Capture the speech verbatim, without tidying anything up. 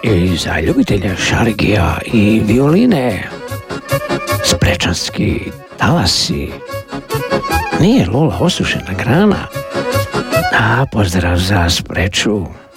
i za ljubitelja šargija i violine. Sprečanski talasi. Nije Lola osušena grana. A pozdrav za Spreču.